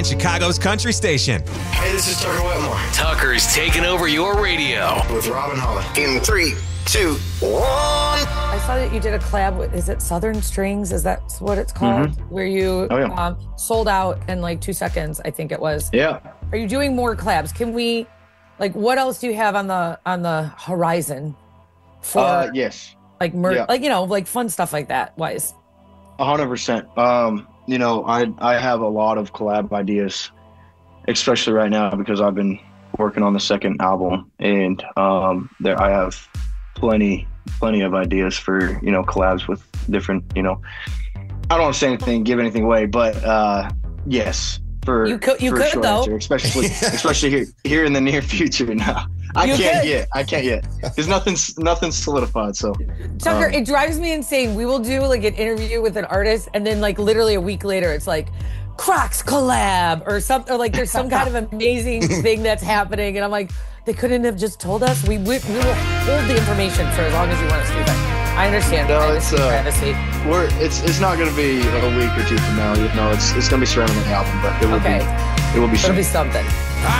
Chicago's country station. Hey, this is Tucker Wetmore. Tucker's taking over your radio. With Robin Holland. In 3, 2, 1. I saw that you did a collab with, is it Southern Strings? Is that what it's called? Mm-hmm. Where you sold out in like 2 seconds, I think it was. Yeah. Are you doing more collabs? Can we, like, what else do you have on the horizon for yes. like like, you know, like fun stuff like that wise? 100%. You know, I have a lot of collab ideas, especially right now because I've been working on the second album, and there I have plenty of ideas for, you know, collabs with different, you know, I don't want to say anything, give anything away, but yes, for you could short though, answer, especially here in the near future now. I can't yet. There's nothing solidified. So Tucker, it drives me insane. We will do like an interview with an artist, and then like literally a week later, it's like Crocs collab or something, or like there's some kind of amazing thing that's happening, and I'm like, they couldn't have just told us. We will hold the information for as long as you want us to. But I understand. No, privacy. It's not going to be a week or two from now. You know, it's going to be surrounding the album, but it will be It'll be something.